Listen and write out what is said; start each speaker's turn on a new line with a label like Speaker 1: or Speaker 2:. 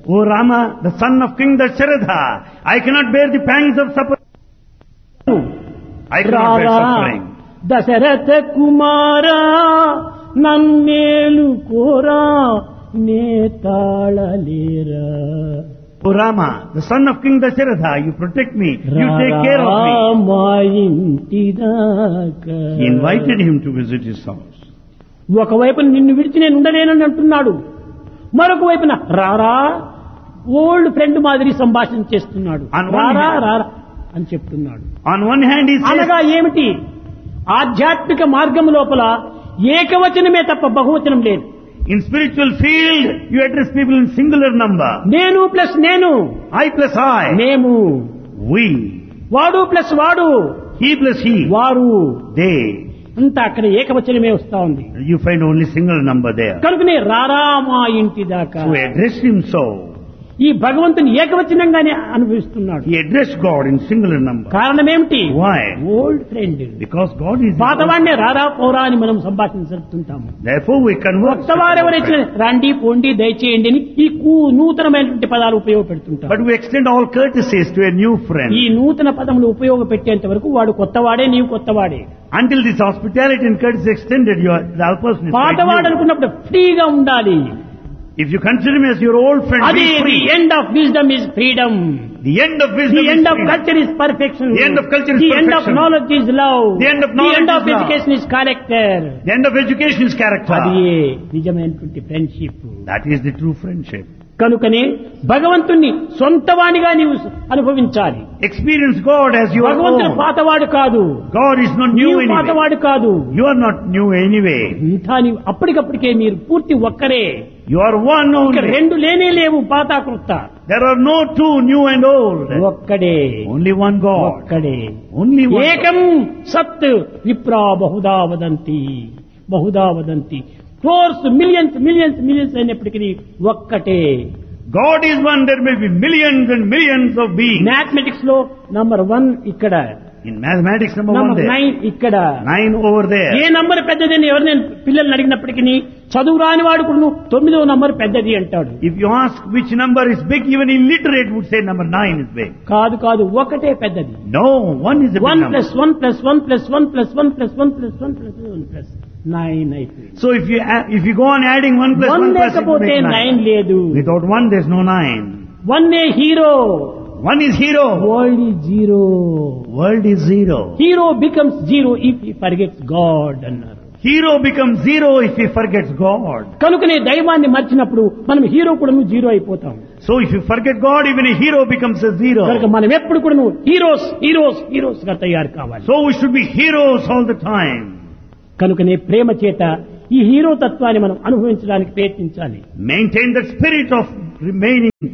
Speaker 1: O Rama, the son of King Dasharatha, I cannot bear the pangs of suffering. I cannot bear suffering.
Speaker 2: Dasharatha కుమారా నన్నేలు కోరా నే తాళలేరా.
Speaker 1: O Rama, the son of King Dasharatha, you protect me, you take care of me.
Speaker 2: మా ఇంటి దాకా.
Speaker 1: He invited him to visit his house.
Speaker 2: ఒకవైపున నిన్ను విడిచి నేను ఉండలేనని అంటున్నాడు, మరొక వైపున రారా ఓల్డ్ ఫ్రెండ్ మాదిరి సంభాషణ చేస్తున్నాడు. రారా రారా అని చెప్తున్నాడు.
Speaker 1: On one hand he says,
Speaker 2: అనగా ఏమిటి? ఆధ్యాత్మిక మార్గం లోపల ఏకవచనమే తప్ప బహువచనం లేదు.
Speaker 1: in spiritual field, you address people in singular number.
Speaker 2: నేను ప్లస్ నేను,
Speaker 1: I plus I,
Speaker 2: మేము,
Speaker 1: we,
Speaker 2: వాడు ప్లస్ వాడు,
Speaker 1: he plus he,
Speaker 2: వారు,
Speaker 1: they.
Speaker 2: అంతా అక్కడ ఏకవచనమే వస్తా ఉంది.
Speaker 1: You find only single number there.
Speaker 2: కనుకనే రారా మా ఇంటి దాకా.
Speaker 1: So he addressed him so.
Speaker 2: ఈ భగవంతుని ఏకవచనంగానే అనుభవిస్తున్నాడు.
Speaker 1: He addressed God in singular number.
Speaker 2: కారణం ఏమిటి?
Speaker 1: Why?
Speaker 2: Old friend.
Speaker 1: Because God is.
Speaker 2: పాతవాడినే రారా పోరా అని మనం సంభాషణ జరుపుతుంటాము.
Speaker 1: Therefore we converse.
Speaker 2: కొత్తవారెవరైతే రండి పోండి దయచేయండి అని ఈ నూతనమైనటువంటి పదాలు ఉపయోగపెడుతుంటారు.
Speaker 1: But we extend all courtesies to a new friend.
Speaker 2: ఈ నూతన పదములు ఉపయోగపెట్టేంత వరకు వాడు కొత్తవాడే, నీవు కొత్తవాడే.
Speaker 1: Until this hospitality and courtesy extended, the other person is
Speaker 2: పాతవాడు అనుకున్నప్పుడు ఫ్రీగా ఉండాలి.
Speaker 1: If you consider me as your old friend,
Speaker 2: అది
Speaker 1: be free.
Speaker 2: the end of wisdom is freedom.
Speaker 1: The end of wisdom
Speaker 2: The
Speaker 1: is
Speaker 2: end of
Speaker 1: freedom.
Speaker 2: culture is perfection.
Speaker 1: The end of culture is
Speaker 2: The end of
Speaker 1: perfection.
Speaker 2: knowledge is love.
Speaker 1: The end of knowledge
Speaker 2: The end of
Speaker 1: is love.
Speaker 2: education is character.
Speaker 1: The end of education is character.
Speaker 2: అది నిజమైనటువంటి friendship.
Speaker 1: That is the true friendship.
Speaker 2: కనుకనే భగవంతుణ్ణి సొంతవాణిగా నీవు అనుభవించాలి.
Speaker 1: Experience God as your
Speaker 2: భగవంతుడు
Speaker 1: own.
Speaker 2: పాతవాడు కాదు,
Speaker 1: God is not new
Speaker 2: నీవు
Speaker 1: anyway.
Speaker 2: పాతవాడు కాదు.
Speaker 1: You are not new anyway.
Speaker 2: ఇంతా నీవు అప్పటికప్పటికే మీరు పూర్తి ఒక్కరే.
Speaker 1: You are one
Speaker 2: ఇక
Speaker 1: only.
Speaker 2: రెండు లేనే లేవు పాత కృత.
Speaker 1: There are no two, new and old.
Speaker 2: ఒక్కడే,
Speaker 1: Only one God.
Speaker 2: ఒక్కడే.
Speaker 1: Only one.
Speaker 2: ఏకం సత్ విప్రా Bahuda వదంతి, Bahuda వదంతి. Crores millions millions millions అయినప్పటికీ ఒక్కటే.
Speaker 1: God is one. There may be millions and millions of beings.
Speaker 2: Mathematics లో నంబర్ 1 ఇక్కడ,
Speaker 1: In mathematics, number 1
Speaker 2: number
Speaker 1: there.
Speaker 2: 9 ఇక్కడ.
Speaker 1: 9 over there.
Speaker 2: A number పెద్దదని ఎవరు నేను పిల్లల్ని అడిగినప్పటికీ చదువు రాని వాడు కూడా 9వ నంబర్ పెద్దది అంటాడు.
Speaker 1: If you ask which number is big, even illiterate would say number 9 is big.
Speaker 2: కాదు కాదు, ఒకటే పెద్దది.
Speaker 1: No, 1 is a big
Speaker 2: 1
Speaker 1: number.
Speaker 2: + 1 + 1 + 1 + 1 + 1 + 1 + 1 + 9 అయిపోయింది.
Speaker 1: So if you go on adding 1 + 1 + 1
Speaker 2: లేకపోతే 9 లేదు.
Speaker 1: Without 1 there's no 9.
Speaker 2: 1 hero.
Speaker 1: 1 is hero.
Speaker 2: World is zero.
Speaker 1: World is zero.
Speaker 2: Hero becomes zero if he forgets God అన్నారు.
Speaker 1: Hero becomes zero if he forgets God.
Speaker 2: కనుకనే దైవాన్ని మర్చినప్పుడు మనం hero కూడా zero అయిపోతాం.
Speaker 1: So if you forget God, even a hero becomes a zero.
Speaker 2: కనుక మనం ఎప్పుడు కూడా హీరోస్ హీరోస్ హీరోస్ గా తయారు కావాలి.
Speaker 1: So we should be heroes all the time.
Speaker 2: కనుకనే ప్రేమ చేత ఈ హీరో తత్వాన్ని మనం అనుభవించడానికి ప్రయత్నించాలి.
Speaker 1: Maintain the spirit of remaining